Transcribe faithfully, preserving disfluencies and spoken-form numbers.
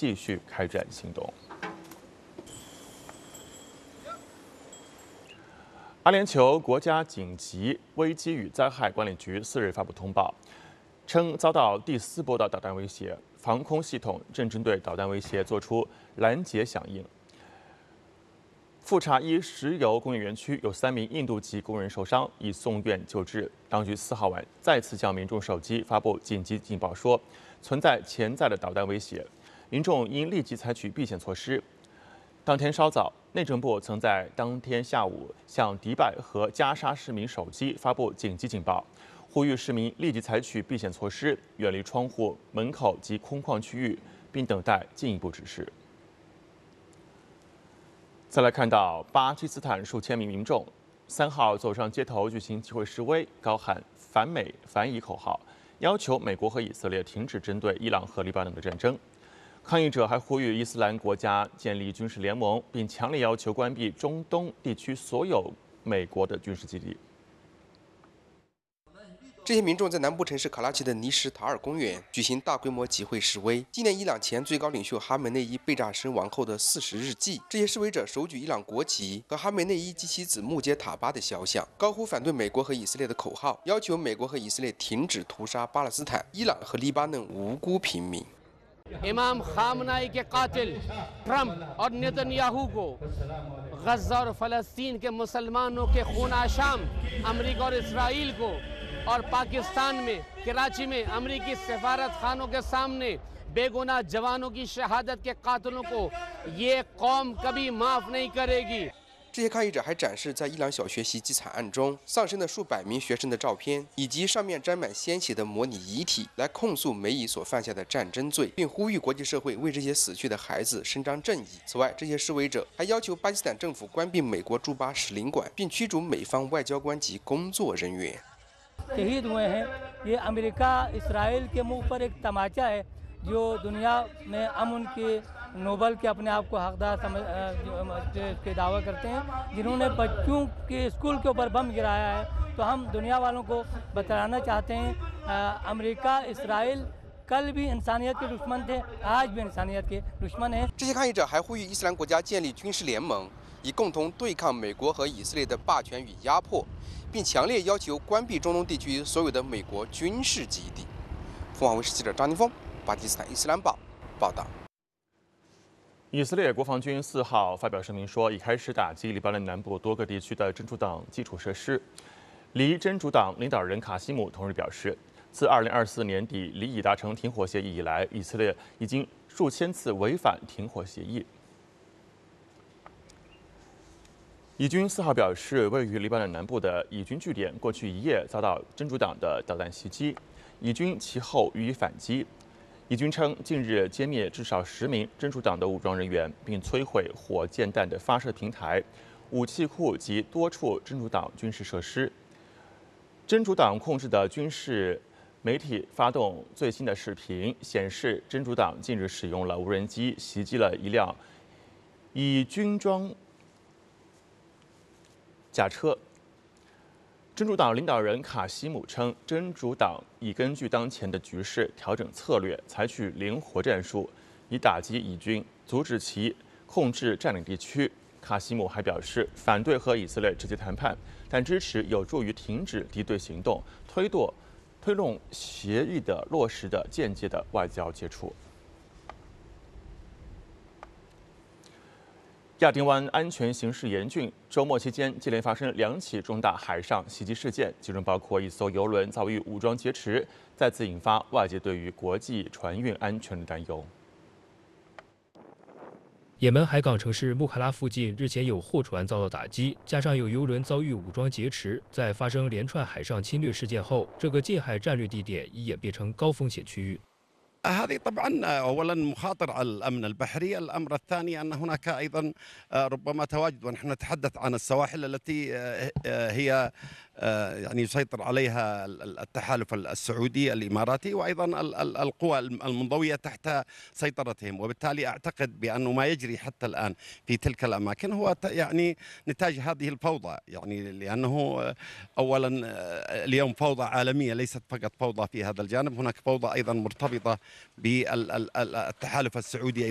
继续开展行动。阿联酋国家紧急危机与灾害管理局四日发布通报，称遭到第四波的导弹威胁，防空系统正针对导弹威胁作出拦截响应。富查伊石油工业园区有三名印度籍工人受伤，已送院救治。当局四号晚再次向民众手机发布紧急警报，说存在潜在的导弹威胁，民众应立即采取避险措施。当天稍早，内政部曾在当天下午向迪拜和加沙市民手机发布紧急警报，呼吁市民立即采取避险措施，远离窗户、门口及空旷区域，并等待进一步指示。再来看到巴基斯坦数千名民众三号走上街头举行集会示威，高喊反美反以口号，要求美国和以色列停止针对伊朗和黎巴嫩的战争。抗议者还呼吁伊斯兰国家建立军事联盟，并强烈要求关闭中东地区所有美国的军事基地。 这些民众在南部城市卡拉奇的尼什塔尔公园举行大规模集会示威，纪念伊朗前最高领袖哈梅内伊被炸身亡后的四十日祭。这些示威者手举伊朗国旗和哈梅内伊及其子穆杰塔巴的肖像，高呼反对美国和以色列的口号，要求美国和以色列停止屠杀巴勒斯坦、伊朗和黎巴嫩无辜平民。 इमाम खामनाई के कातिल ट्रंप और नेतन्याहू को गजा और फलस्तीन के मुसलमानों के खूनाशाम अमेरिका और इसराइल को और पाकिस्तान में कराची में अमेरिकी सफारत खानों के सामने बेगुनाह जवानों की शहादत के कातिलों को ये कौम कभी माफ नहीं करेगी। 这些抗议者还展示在伊朗小学袭击惨案中丧生的数百名学生的照片，以及上面沾满鲜血的模拟遗体，来控诉美以所犯下的战争罪，并呼吁国际社会为这些死去的孩子伸张正义。此外，这些示威者还要求巴基斯坦政府关闭美国驻巴使领馆，并驱逐美方外交官及工作人员。 शहीद हुए हैं ये अमेरिका इसराइल के मुंह पर एक तमाचा है जो दुनिया में अमन के नोबल के अपने आप को हकदार समझ के दावा करते हैं, जिन्होंने बच्चों के स्कूल के ऊपर बम गिराया है। तो हम दुनिया वालों को बताना चाहते हैं अमेरिका इसराइल कल भी इंसानियत के दुश्मन थे, आज भी इंसानियत के दुश्मन हैं। 这些抗议者还呼吁伊斯兰国家建立军事联盟，以共同对抗美国和以色列的霸权与压迫，并强烈要求关闭中东地区所有的美国军事基地。凤凰卫视记者张宁峰，巴基斯坦伊斯兰报报道。 以色列国防军四号发表声明说，已开始打击黎巴嫩南部多个地区的真主党基础设施。黎真主党领导人卡西姆同日表示，自二零二四年底黎以达成停火协议以来，以色列已经数千次违反停火协议。以军四号表示，位于黎巴嫩南部的以军据点过去一夜遭到真主党的导弹袭击，以军其后予以反击。以军称，近日歼灭至少十名真主党的武装人员，并摧毁火箭弹的发射平台、武器库及多处真主党军事设施。真主党控制的军事媒体发动最新的视频，显示真主党近日使用了无人机袭击了一辆以军装甲车。真主党领导人卡西姆称，真主党已根据当前的局势调整策略，采取灵活战术，以打击以军，阻止其控制占领地区。卡西姆还表示，反对和以色列直接谈判，但支持有助于停止敌对行动，推动推动协议的落实的间接的外交接触。亚丁湾安全形势严峻，周末期间接连发生两起重大海上袭击事件，其中包括一艘油轮遭遇武装劫持，再次引发外界对于国际船运安全的担忧。 也门海港城市穆卡拉附近日前有货船遭到打击，加上有油轮遭遇武装劫持，在发生连串海上侵略事件后，这个近海战略地点已演变成高风险区域。 هذه طبعا اولا مخاطر على الامن البحري، الامر الثاني ان هناك ايضا ربما تواجد، ونحن نتحدث عن السواحل التي هي يعني يسيطر عليها التحالف السعودي الاماراتي، وايضا القوى المنضويه تحت سيطرتهم، وبالتالي اعتقد بانه ما يجري حتى الان في تلك الاماكن هو يعني نتاج هذه الفوضى، يعني لانه اولا اليوم فوضى عالميه، ليست فقط فوضى في هذا الجانب، هناك فوضى ايضا مرتبطه بالتحالف السعودي